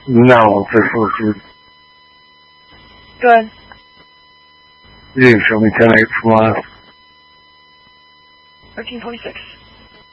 No, this was Good. you didn't show me 10-8 from last. 1326.